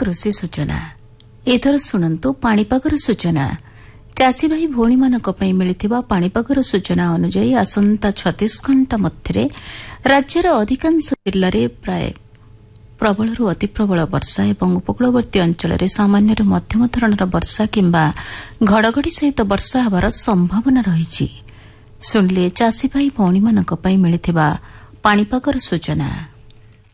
କୃଷି ସୂଚନା। ଏଥର ଶୁଣନ୍ତୁ ପାଣିପାଗର ସୂଚନା। ଚାଷୀ ଭାଇ ଭଉଣୀମାନଙ୍କ ପାଇଁ ମିଳିଥିବା ପାଣିପାଗର ସୂଚନା ଅନୁଯାୟୀ ଆସନ୍ତା 36 ଘଣ୍ଟା ମଧ୍ୟରେ ରାଜ୍ୟର ଅଧିକାଂଶ ଜିଲ୍ଲାରେ ପ୍ରାୟ ପ୍ରବଳରୁ ଅତି ପ୍ରବଳ ବର୍ଷା ଏବଂ ଉପକୂଳବର୍ତ୍ତୀ ଅଞ୍ଚଳରେ ସାମାନ୍ୟରୁ ମଧ୍ୟମ ଧରଣର ବର୍ଷା କିମ୍ବା ଘଡ଼ଘଡ଼ି ସହିତ ବର୍ଷା ହେବାର ସମ୍ଭାବନା ରହିଛି। ଶୁଣିଲେ ଚାଷୀ ଭାଇ ଭଉଣୀମାନଙ୍କ ପାଇଁ ମିଳିଥିବା ପାଣିପାଗର ସୂଚନା।